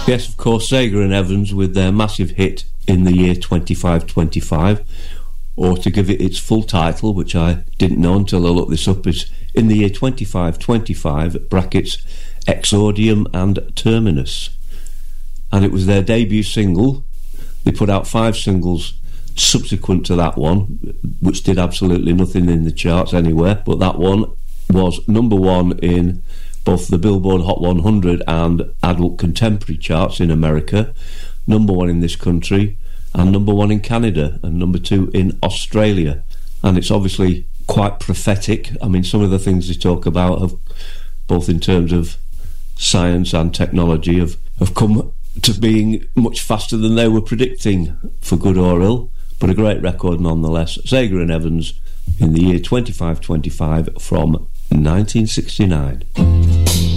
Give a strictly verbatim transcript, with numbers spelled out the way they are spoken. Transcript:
Yes, of course, Zager and Evans with their massive hit In the Year twenty-five twenty-five, or to give it its full title, which I didn't know until I looked this up, is In the Year twenty-five twenty-five, brackets, Exordium and Terminus. And it was their debut single. They put out five singles subsequent to that one, which did absolutely nothing in the charts anywhere, but that one was number one in both the Billboard Hot one hundred and Adult Contemporary charts in America, number one in this country, and number one in Canada, and number two in Australia. And it's obviously quite prophetic. I mean, some of the things they talk about have, both in terms of science and technology, have, have come to being much faster than they were predicting, for good or ill, but a great record nonetheless. Zager and Evans, In the Year twenty-five twenty-five from nineteen sixty-nine.